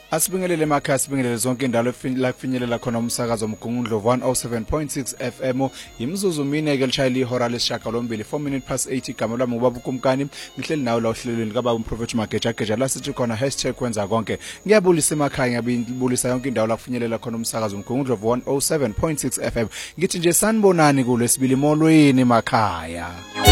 Asibingelele emakhaya, sibingelele zonke indawo la kufinyelela khona umsakazo Mgungundlovu 107.6 FM. Imzuzu mine ke lishayela ihora lesishagalombili 4 minutes past 8 igama lami ubaba ukumkani. Ngihleli nawe la ohlelweni kababa uMprophet Mageja la sithi khona #kwenza konke. Ngiyabulisa emakhaya, ngiyabulisa yonke indawo la kufinyelela khona umsakazo Mgungundlovu 107.6 FM. Ngithi nje sanibonani kulesibili molweni emakhaya.